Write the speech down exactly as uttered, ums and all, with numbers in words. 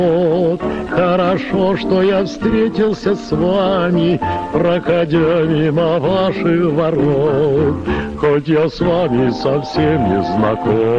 Хорошо, что я встретился с вами, проходя мимо ваших ворот, хоть я с вами совсем не знаком.